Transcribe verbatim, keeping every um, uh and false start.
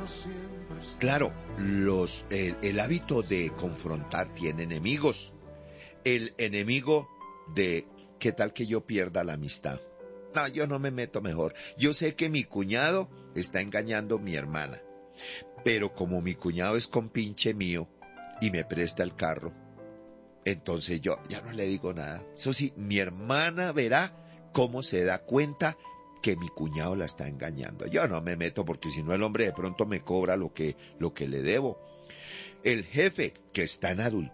Claro, los, el, el hábito de confrontar tiene enemigos. El enemigo de ¿qué tal que yo pierda la amistad? No, yo no me meto mejor. Yo sé que mi cuñado está engañando a mi hermana, pero como mi cuñado es compinche mío y me presta el carro, entonces yo ya no le digo nada. Eso sí, mi hermana verá cómo se da cuenta que mi cuñado la está engañando. Yo no me meto porque si no el hombre de pronto me cobra lo que, lo que le debo. El jefe que está en adulterio